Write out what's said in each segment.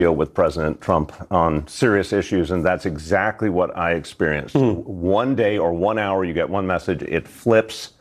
deal with President Trump on serious issues, and that's exactly what I experienced. One day or 1 hour, you get one message, it flips,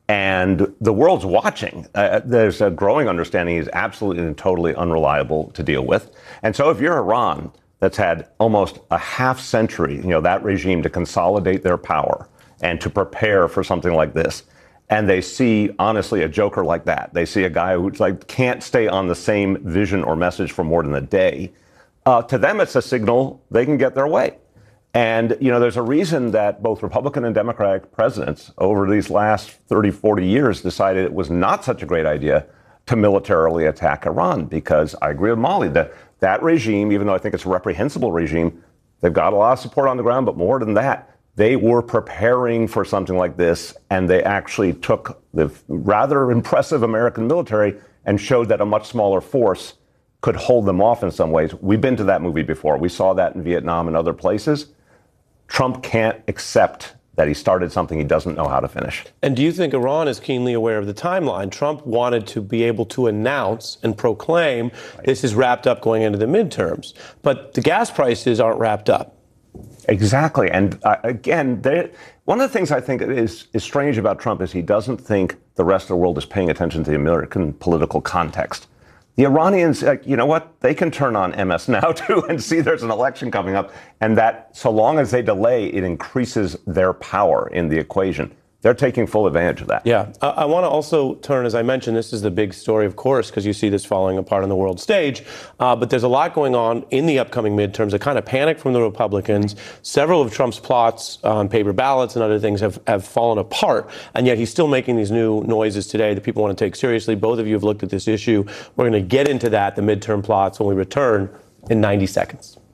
and the world's watching. There's a growing understanding he's absolutely and totally unreliable to deal with. And so if you're Iran, that's had almost a half century, that regime to consolidate their power and to prepare for something like this, and they see, honestly, a joker like that. They see a guy who's can't stay on the same vision or message for more than a day. To them, it's a signal they can get their way. And, there's a reason that both Republican and Democratic presidents over these last 30, 40 years decided it was not such a great idea to militarily attack Iran, because I agree with Molly that that regime, even though I think it's a reprehensible regime, they've got a lot of support on the ground, but more than that, they were preparing for something like this, and they actually took the rather impressive American military and showed that a much smaller force could hold them off in some ways. We've been to that movie before. We saw that in Vietnam and other places. Trump can't accept that he started something he doesn't know how to finish. And do you think Iran is keenly aware of the timeline? Trump wanted to be able to announce and proclaim this is wrapped up going into the midterms, but the gas prices aren't wrapped up. Exactly. And again, one of the things I think is strange about Trump is he doesn't think the rest of the world is paying attention to the American political context. The Iranians, you know what? They can turn on MS Now, too, and see there's an election coming up. And that, so long as they delay, it increases their power in the equation. They're taking full advantage of that. Yeah. I want to also turn, as I mentioned, this is the big story, of course, because you see this falling apart on the world stage. But there's a lot going on in the upcoming midterms, a kind of panic from the Republicans. Several of Trump's plots on paper ballots and other things have fallen apart. And yet he's still making these new noises today that people want to take seriously. Both of you have looked at this issue. We're going to get into that, the midterm plots, when we return in 90 seconds.